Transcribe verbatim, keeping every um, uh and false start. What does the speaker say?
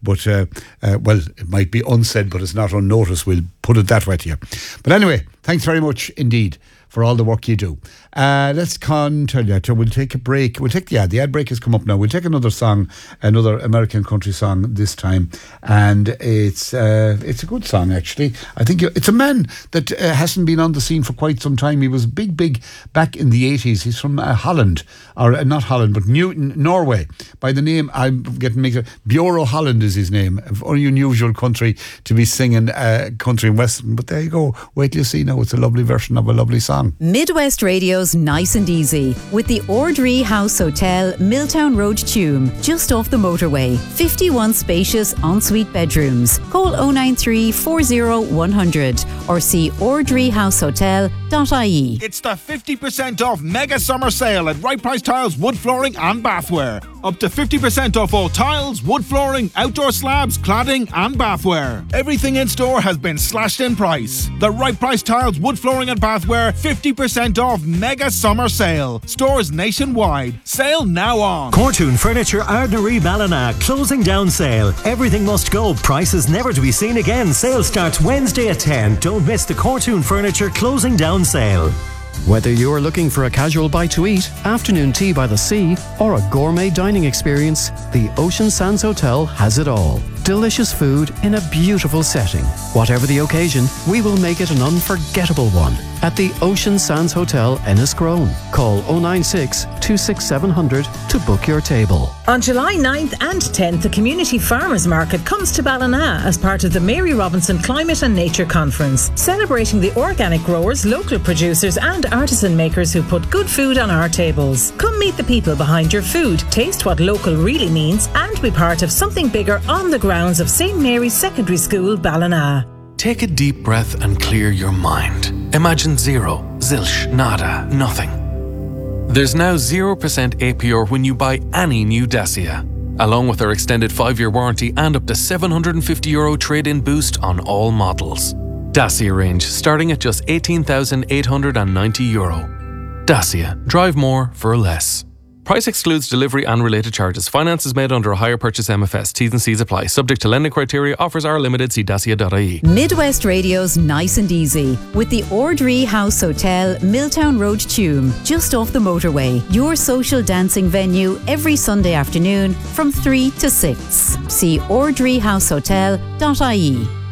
but uh, uh, well, it might be unsaid, but it's not unnoticed. We'll put it that way to you. But anyway, thanks very much indeed for all the work you do. Uh, let's continue. We'll take a break. We'll take, yeah, the ad break has come up now. We'll take another song, another American country song this time. And it's uh, it's a good song, actually. I think it's a man that uh, hasn't been on the scene for quite some time. He was big, big back in the eighties. He's from uh, Holland, or uh, not Holland, but Newton, Norway. By the name, I'm getting mixed up. Bjoro Holland is his name. A very unusual country to be singing uh, country and western. But there you go. Wait till you see now. It's a lovely version of a lovely song. Midwest Radio's Nice and Easy with the Ordree House Hotel, Milltown Road, Tuam, just off the motorway. fifty-one spacious ensuite bedrooms. Call oh nine three, four oh, one hundred or see ordree house hotel dot I E. It's the fifty percent off mega summer sale at Right Price Tiles, wood flooring and bathware. Up to fifty percent off all tiles, wood flooring, outdoor slabs, cladding and bathware. Everything in store has been slashed in price. The Right Price Tiles, wood flooring and bathware, fifty percent off mega summer sale. Stores nationwide. Sale now on. Cortoon Furniture Ardnaree Ballina closing down sale. Everything must go. Prices never to be seen again. Sale starts Wednesday at ten. Don't miss the Cortoon Furniture closing down sale. Whether you're looking for a casual bite to eat, afternoon tea by the sea, or a gourmet dining experience, the Ocean Sands Hotel has it all. Delicious food in a beautiful setting. Whatever the occasion, we will make it an unforgettable one at the Ocean Sands Hotel, Enniscrone. Call oh nine six, two six seven hundred to book your table. On July ninth and tenth, the Community Farmers Market comes to Ballina as part of the Mary Robinson Climate and Nature Conference, celebrating the organic growers, local producers and artisan makers who put good food on our tables. Come meet the people behind your food, taste what local really means, and be part of something bigger on the grounds of Saint Mary's Secondary School, Ballina. Take a deep breath and clear your mind. Imagine zero, zilch, nada, nothing. There's now zero percent A P R when you buy any new Dacia, along with our extended five-year warranty and up to seven hundred fifty euro trade-in boost on all models. Dacia range starting at just eighteen thousand eight hundred ninety euro. Dacia. Drive more for less. Price excludes delivery and related charges. Finance is made under a hire purchase M F S. T's and C's apply. Subject to lending criteria. Offers are limited. See dacia dot I E. Midwest Radio's Nice and Easy with the Ordree House Hotel, Milltown Road, Tuam, just off the motorway. Your social dancing venue every Sunday afternoon from three to six. See ordree house hotel dot I E.